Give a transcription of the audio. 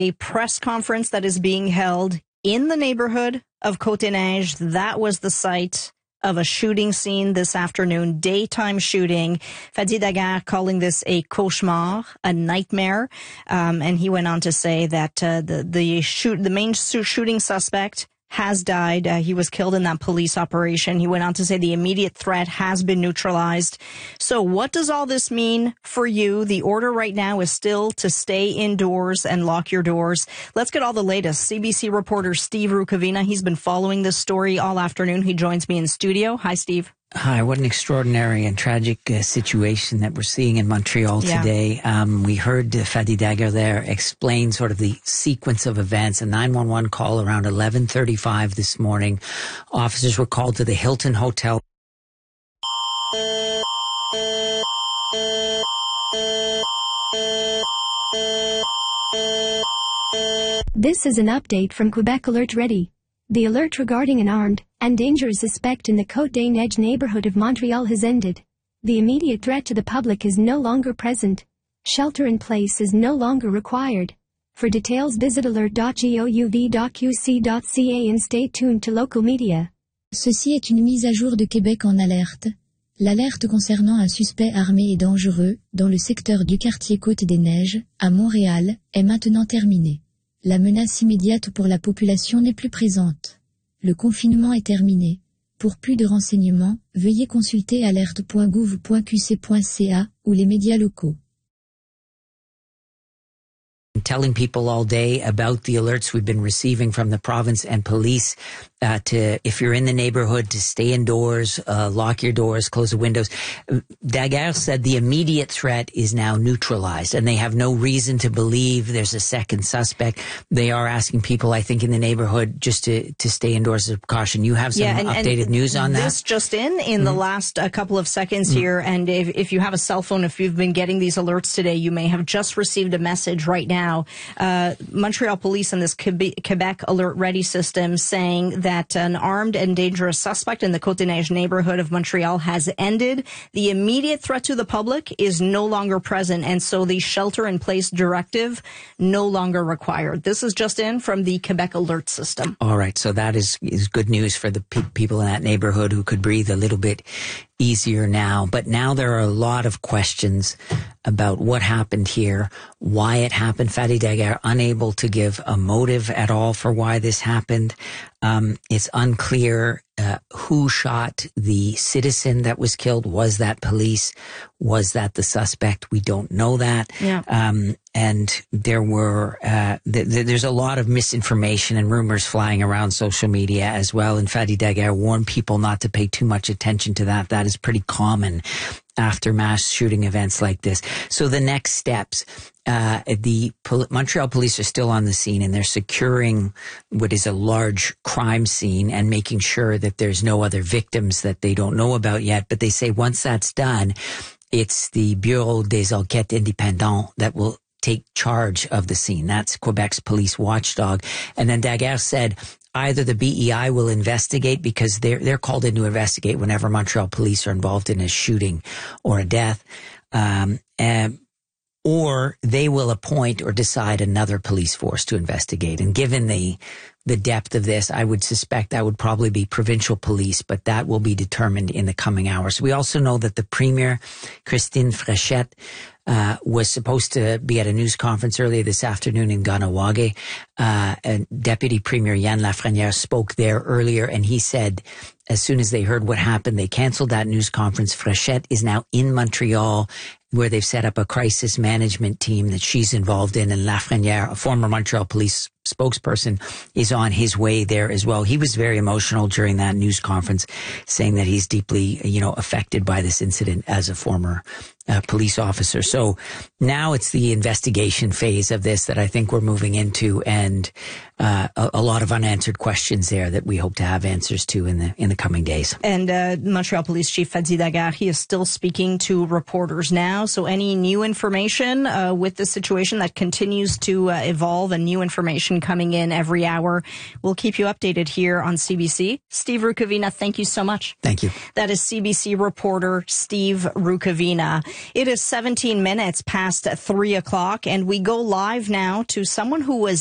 a press conference that is being held in the neighborhood of Côte-des-Neiges. That was the site of a shooting scene this afternoon, daytime shooting. Fadi Daguerre calling this a cauchemar, a nightmare. And he went on to say that the main shooting suspect has died. He was killed in that police operation. He went on to say the immediate threat has been neutralized. So what does all this mean for you? The order right now is still to stay indoors and lock your doors. Let's get all the latest. CBC reporter Steve Rukavina, he's been following this story all afternoon. He joins me in studio. Hi, Steve. Hi, what an extraordinary and tragic situation that we're seeing in Montreal today. We heard Fadi Daguerre there explain sort of the sequence of events. A 911 call around 11:35 this morning. Officers were called to the Hilton Hotel. This is an update from Quebec Alert Ready. The alert regarding an armed and dangerous suspect in the Côte-des-Neiges neighborhood of Montreal has ended. The immediate threat to the public is no longer present. Shelter in place is no longer required. For details, visit alert.gouv.qc.ca and stay tuned to local media. Ceci est une mise à jour de Québec en alerte. L'alerte concernant un suspect armé et dangereux dans le secteur du quartier Côte-des-Neiges, à Montréal, est maintenant terminée. La menace immédiate pour la population n'est plus présente. Le confinement est terminé. Pour plus de renseignements, veuillez consulter alerte.gouv.qc.ca ou les médias locaux. Telling people all day about the alerts we've been receiving from the province and police to, if you're in the neighborhood, to stay indoors, lock your doors, close the windows. Daguerre said the immediate threat is now neutralized and they have no reason to believe there's a second suspect. They are asking people, I think, in the neighborhood just to stay indoors as a precaution. You have some updated news on that? This just in the last couple of seconds here. And if you have a cell phone, if you've been getting these alerts today, you may have just received a message right now. Montreal police and this Quebec Alert Ready system saying that an armed and dangerous suspect in the Côte-des-Neiges neighborhood of Montreal has ended. The immediate threat to the public is no longer present, and so the shelter-in-place directive no longer required. This is just in from the Quebec Alert system. All right, so that is good news for the people in that neighborhood who could breathe a little bit easier now. But now there are a lot of questions about what happened here, why it happened. Fadi Daguerre unable to give a motive at all for why this happened. It's unclear who shot the citizen that was killed. Was that police? Was that the suspect? We don't know that. Yeah. And there were there's a lot of misinformation and rumors flying around social media as well. And Fadi Daguerre warned people not to pay too much attention to that. That is pretty common after mass shooting events like this. So the next steps, the Montreal police are still on the scene and they're securing what is a large crime scene and making sure that there's no other victims that they don't know about yet. But they say once that's done, it's the Bureau des Enquêtes Indépendants that will take charge of the scene. That's Quebec's police watchdog. And then Daguerre said either the BEI will investigate because they're called in to investigate whenever Montreal police are involved in a shooting or a death, or they will appoint or decide another police force to investigate. And given the depth of this, I would suspect that would probably be provincial police, but that will be determined in the coming hours. We also know that the Premier, Christine Fréchette, was supposed to be at a news conference earlier this afternoon in Kahnawake. And Deputy Premier Yann Lafrenière spoke there earlier, and he said as soon as they heard what happened, they canceled that news conference. Fréchette is now in Montreal, where they've set up a crisis management team that she's involved in, and Lafrenière, a former Montreal police spokesperson, is on his way there as well. He was very emotional during that news conference, saying that he's deeply, affected by this incident as a former police officer. So now it's the investigation phase of this that I think we're moving into, and a lot of unanswered questions there that we hope to have answers to in the coming days. And Montreal Police Chief Fadi Daguerre, he is still speaking to reporters now. So any new information with the situation that continues to evolve and new information coming in every hour. We'll keep you updated here on CBC. Steve Rukavina, thank you so much. Thank you. That is CBC reporter Steve Rukavina. It is 17 minutes past 3 o'clock, and we go live now to someone who was